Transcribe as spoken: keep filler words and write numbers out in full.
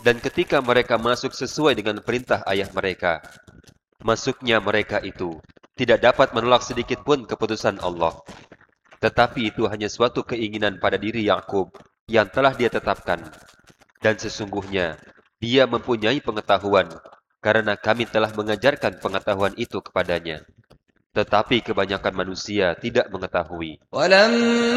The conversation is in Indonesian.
Dan ketika mereka masuk sesuai dengan perintah ayah mereka, masuknya mereka itu tidak dapat menolak sedikit pun keputusan Allah. Tetapi itu hanya suatu keinginan pada diri Yakub yang telah dia tetapkan. Dan sesungguhnya dia mempunyai pengetahuan, karena kami telah mengajarkan pengetahuan itu kepadanya. Tetapi kebanyakan manusia tidak mengetahui.